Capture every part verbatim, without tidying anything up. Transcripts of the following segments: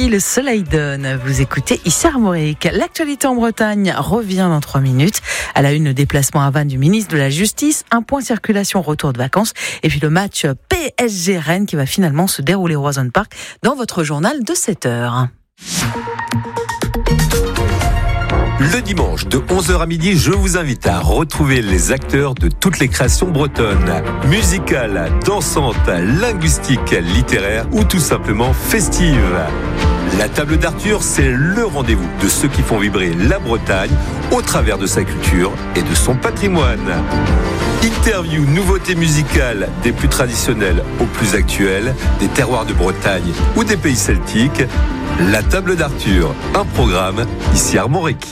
midi, le soleil donne. Vous écoutez ici Armorique. L'actualité en Bretagne revient dans trois minutes. À la une, le déplacement à Vannes du ministre de la Justice, un point circulation retour de vacances et puis le match P S G Rennes qui va finalement se dérouler au Roazhon Park dans votre journal de sept heures. Le dimanche de onze heures à midi, je vous invite à retrouver les acteurs de toutes les créations bretonnes. Musicales, dansantes, linguistiques, littéraires ou tout simplement festives. La table d'Arthur, c'est le rendez-vous de ceux qui font vibrer la Bretagne au travers de sa culture et de son patrimoine. Interviews, nouveautés musicales, des plus traditionnelles aux plus actuelles, des terroirs de Bretagne ou des pays celtiques. La table d'Arthur, un programme ici Armorique.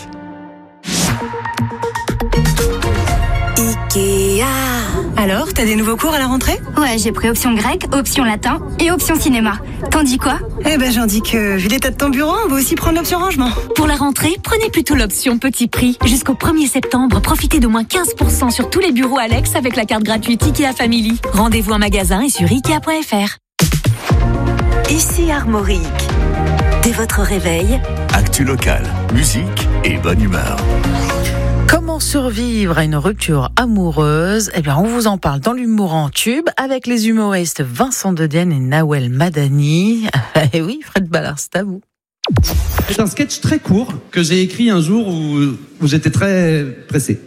Ikea. Alors, t'as des nouveaux cours à la rentrée ? Ouais, j'ai pris option grec, option latin et option cinéma. T'en dis quoi ? Eh ben, j'en dis que, vu l'état de ton bureau, on va aussi prendre l'option rangement. Pour la rentrée, prenez plutôt l'option petit prix. Jusqu'au premier septembre, profitez d'au moins quinze pour cent sur tous les bureaux Alex avec la carte gratuite Ikea Family. Rendez-vous en magasin et sur ikea point f r. Ici Armorique. Dès votre réveil, actu locale, musique et bonne humeur. Comment survivre à une rupture amoureuse ? Eh bien, on vous en parle dans l'humour en tube avec les humoristes Vincent Dedienne et Nawel Madani. Et oui, Fred Ballard, c'est à vous. C'est un sketch très court que j'ai écrit un jour où, où j'étais très pressé.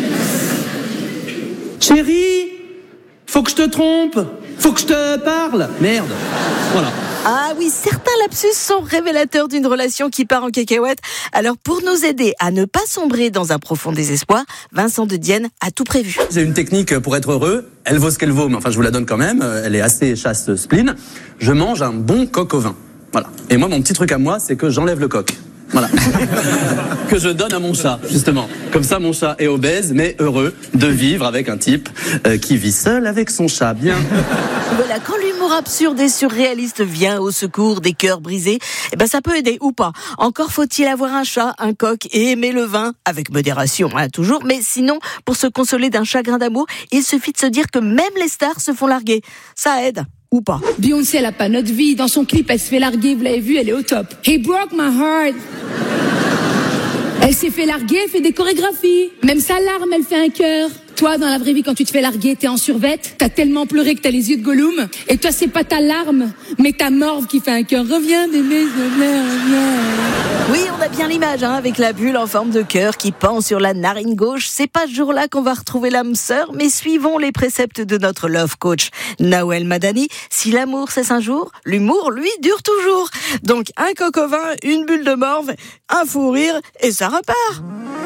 Chérie, faut que je te trompe, faut que je te parle. Merde, voilà. Ah oui, certains lapsus sont révélateurs d'une relation qui part en cacahuète. Alors pour nous aider à ne pas sombrer dans un profond désespoir, Vincent Dedienne a tout prévu. J'ai une technique pour être heureux, elle vaut ce qu'elle vaut, mais enfin je vous la donne quand même, elle est assez chasse spleen. Je mange un bon coq au vin. Voilà. Et moi mon petit truc à moi, c'est que j'enlève le coq. Voilà. Que je donne à mon chat, justement. Comme ça, mon chat est obèse, mais heureux de vivre avec un type euh, qui vit seul avec son chat. Bien. Voilà, quand l'humour absurde et surréaliste vient au secours des cœurs brisés, eh ben ça peut aider ou pas. Encore faut-il avoir un chat, un coq et aimer le vin, avec modération, hein, toujours. Mais sinon, pour se consoler d'un chagrin d'amour, il suffit de se dire que même les stars se font larguer. Ça aide. Ou pas. Beyoncé, elle a pas notre vie. Dans son clip, elle se fait larguer. Vous l'avez vu, elle est au top. He broke my heart. Elle s'est fait larguer, elle fait des chorégraphies. Même sa larme, elle fait un cœur. Toi, dans la vraie vie, quand tu te fais larguer, t'es en survette. T'as tellement pleuré que t'as les yeux de Gollum. Et toi, c'est pas ta larme, mais ta morve qui fait un cœur. Reviens d'aimer, reviens. Oui, on a bien l'image, hein, avec la bulle en forme de cœur qui pend sur la narine gauche. C'est pas ce jour-là qu'on va retrouver l'âme sœur, mais suivons les préceptes de notre love coach, Nawel Madani. Si l'amour cesse un jour, l'humour, lui, dure toujours. Donc, un coq au vin, une bulle de morve, un fou rire, et ça repart.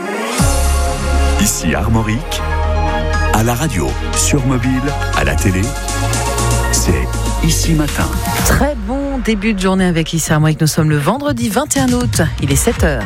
Ici Armorique, à la radio, sur mobile, à la télé, c'est Ici Matin. Très bon début de journée avec Ici Armorique. Nous sommes le vendredi vingt et un août. Il est sept heures.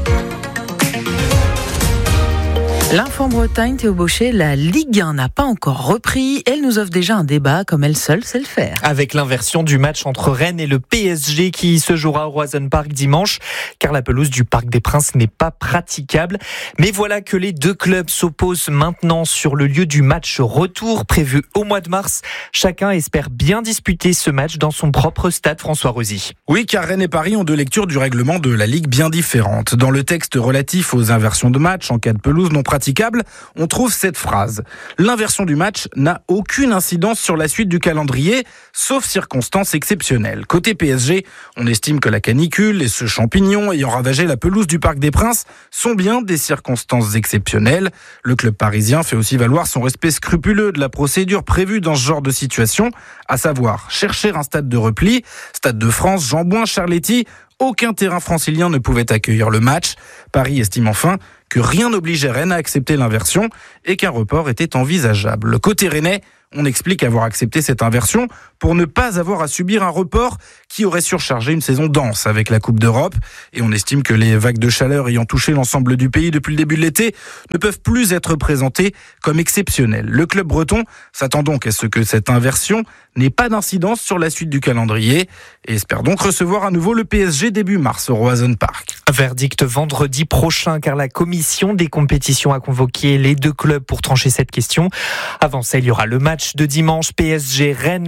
L'info en Bretagne, Théo Bauchet, la Ligue un n'a pas encore repris. Elle nous offre déjà un débat comme elle seule sait le faire. Avec l'inversion du match entre Rennes et le P S G qui se jouera au Roazhon Park dimanche, car la pelouse du Parc des Princes n'est pas praticable. Mais voilà que les deux clubs s'opposent maintenant sur le lieu du match retour prévu au mois de mars. Chacun espère bien disputer ce match dans son propre stade, François Rosy. Oui, car Rennes et Paris ont deux lectures du règlement de la Ligue bien différentes. Dans le texte relatif aux inversions de match en cas de pelouse non praticable, on trouve cette phrase. L'inversion du match n'a aucune incidence sur la suite du calendrier, sauf circonstances exceptionnelles. Côté P S G, on estime que la canicule et ce champignon ayant ravagé la pelouse du Parc des Princes sont bien des circonstances exceptionnelles. Le club parisien fait aussi valoir son respect scrupuleux de la procédure prévue dans ce genre de situation, à savoir chercher un stade de repli, Stade de France, Jean-Bouin, Charletti. Aucun terrain francilien ne pouvait accueillir le match. Paris estime enfin que rien n'obligeait Rennes à accepter l'inversion et qu'un report était envisageable. Côté rennais, on explique avoir accepté cette inversion pour ne pas avoir à subir un report qui aurait surchargé une saison dense avec la Coupe d'Europe. Et on estime que les vagues de chaleur ayant touché l'ensemble du pays depuis le début de l'été ne peuvent plus être présentées comme exceptionnelles. Le club breton s'attend donc à ce que cette inversion n'ait pas d'incidence sur la suite du calendrier et espère donc recevoir à nouveau le P S G début mars au Roazhon Park. Verdict vendredi prochain, car la commission des compétitions a convoqué les deux clubs pour trancher cette question. Avant ça, il y aura le match de dimanche P S G Rennes, coup d'envoi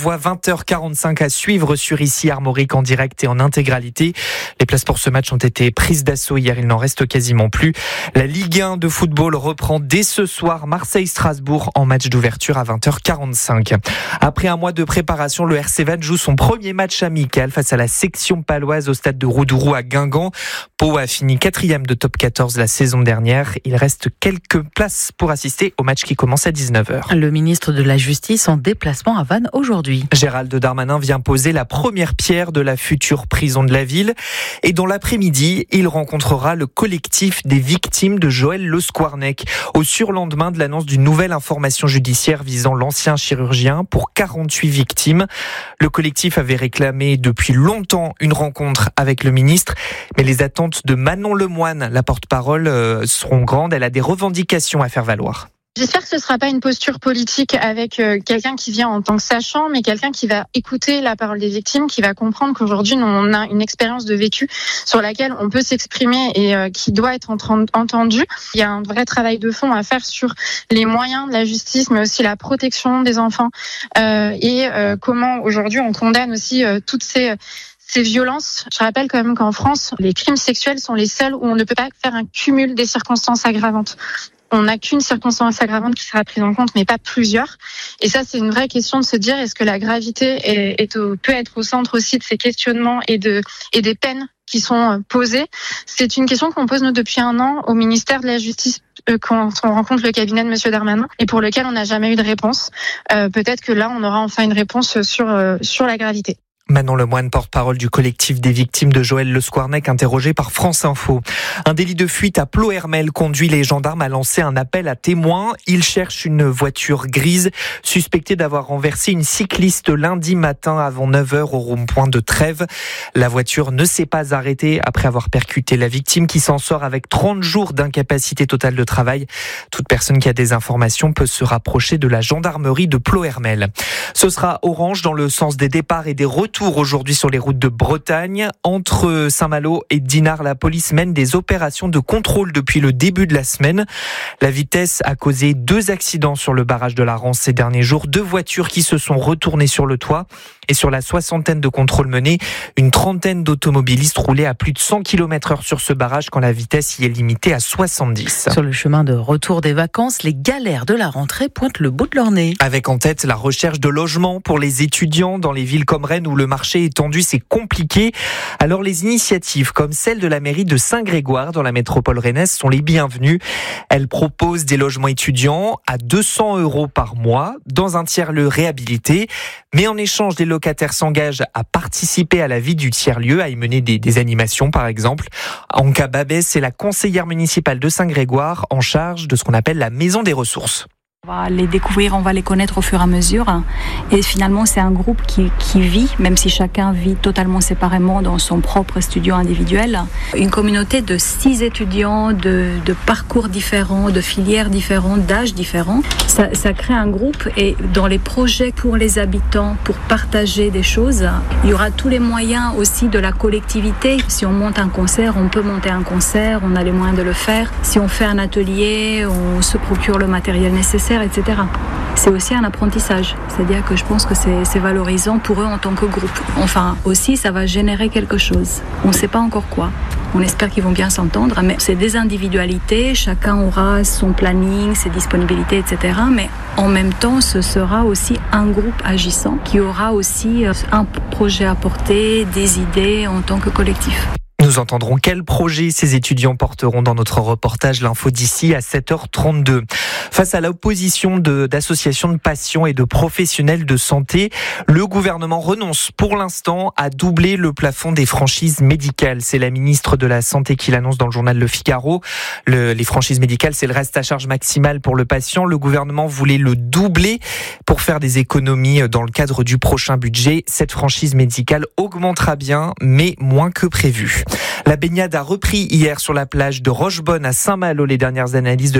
d'envoi vingt heures quarante-cinq à suivre sur Ici Armorique en direct et en intégralité. Les places pour ce match ont été prises d'assaut hier, il n'en reste quasiment plus. La Ligue un de football reprend dès ce soir Marseille-Strasbourg en match d'ouverture à vingt heures quarante-cinq. Après un mois de préparation, le R C Vannes joue son premier match amical face à la section paloise au stade de Roudourou à Guingamp. Pau a fini quatrième de top quatorze la saison dernière. Il reste quelques places pour assister au match qui commence à dix-neuf heures. Le ministre de la Justice en déplacement à Vannes aujourd'hui. Gérald Darmanin vient poser la première pierre de la future prison de la ville. Et dans l'après-midi, il rencontrera le collectif des victimes de Joël Le Squarnec au surlendemain de l'annonce d'une nouvelle information judiciaire visant l'ancien chirurgien pour quarante-huit victimes. Le collectif avait réclamé depuis longtemps une rencontre avec le ministre, mais les attentes de Manon Lemoine, la porte-parole, seront grandes. Elle a des revendications à faire valoir. J'espère que ce ne sera pas une posture politique avec euh, quelqu'un qui vient en tant que sachant, mais quelqu'un qui va écouter la parole des victimes, qui va comprendre qu'aujourd'hui, nous, on a une expérience de vécu sur laquelle on peut s'exprimer et euh, qui doit être entendue. Il y a un vrai travail de fond à faire sur les moyens de la justice, mais aussi la protection des enfants euh, et euh, comment aujourd'hui on condamne aussi euh, toutes ces... Ces violences, je rappelle quand même qu'en France, les crimes sexuels sont les seuls où on ne peut pas faire un cumul des circonstances aggravantes. On n'a qu'une circonstance aggravante qui sera prise en compte, mais pas plusieurs. Et ça, c'est une vraie question de se dire, est-ce que la gravité est, est au, peut être au centre aussi de ces questionnements et, de, et des peines qui sont posées. C'est une question qu'on pose nous depuis un an au ministère de la Justice euh, quand on rencontre le cabinet de Monsieur Darmanin et pour lequel on n'a jamais eu de réponse. Euh, peut-être que là, on aura enfin une réponse sur, euh, sur la gravité. Manon Lemoine, porte-parole du collectif des victimes de Joël Le Squarnec, interrogé par France Info. Un délit de fuite à Ploërmel conduit les gendarmes à lancer un appel à témoins. Ils cherchent une voiture grise suspectée d'avoir renversé une cycliste lundi matin avant neuf heures au rond-point de Trèves. La voiture ne s'est pas arrêtée après avoir percuté la victime qui s'en sort avec trente jours d'incapacité totale de travail. Toute personne qui a des informations peut se rapprocher de la gendarmerie de Ploërmel. Ce sera orange dans le sens des départs et des retours aujourd'hui sur les routes de Bretagne. Entre Saint-Malo et Dinard, la police mène des opérations de contrôle depuis le début de la semaine. La vitesse a causé deux accidents sur le barrage de la Rance ces derniers jours. Deux voitures qui se sont retournées sur le toit. Et sur la soixantaine de contrôles menés, une trentaine d'automobilistes roulaient à plus de cent kilomètres heure sur ce barrage quand la vitesse y est limitée à soixante-dix. Sur le chemin de retour des vacances, les galères de la rentrée pointent le bout de leur nez. Avec en tête la recherche de logements pour les étudiants dans les villes comme Rennes où le marché est tendu, c'est compliqué. Alors les initiatives comme celle de la mairie de Saint-Grégoire dans la métropole rennaise sont les bienvenues. Elle propose des logements étudiants à deux cents euros par mois dans un tiers-lieu réhabilité. Mais en échange, les locataires s'engagent à participer à la vie du tiers-lieu, à y mener des, des animations par exemple. Anka Babès, c'est la conseillère municipale de Saint-Grégoire en charge de ce qu'on appelle la maison des ressources. On va les découvrir, on va les connaître au fur et à mesure. Et finalement, c'est un groupe qui, qui vit, même si chacun vit totalement séparément dans son propre studio individuel. Une communauté de six étudiants, de, de parcours différents, de filières différentes, d'âges différents. Ça, ça crée un groupe et dans les projets pour les habitants, pour partager des choses, il y aura tous les moyens aussi de la collectivité. Si on monte un concert, on peut monter un concert, on a les moyens de le faire. Si on fait un atelier, on se procure le matériel nécessaire, et cetera. C'est aussi un apprentissage, c'est-à-dire que je pense que c'est, c'est valorisant pour eux en tant que groupe. Enfin, aussi, ça va générer quelque chose. On ne sait pas encore quoi. On espère qu'ils vont bien s'entendre, mais c'est des individualités, chacun aura son planning, ses disponibilités, et cetera. Mais en même temps, ce sera aussi un groupe agissant qui aura aussi un projet à porter, des idées en tant que collectif. Nous entendrons quels projets ces étudiants porteront dans notre reportage L'Info d'ici à sept heures trente-deux. Face à l'opposition de, d'associations de patients et de professionnels de santé, le gouvernement renonce pour l'instant à doubler le plafond des franchises médicales. C'est la ministre de la Santé qui l'annonce dans le journal Le Figaro. Le, les franchises médicales, c'est le reste à charge maximal pour le patient. Le gouvernement voulait le doubler pour faire des économies dans le cadre du prochain budget. Cette franchise médicale augmentera bien, mais moins que prévu. La baignade a repris hier sur la plage de Rochebonne à Saint-Malo. Les dernières analyses de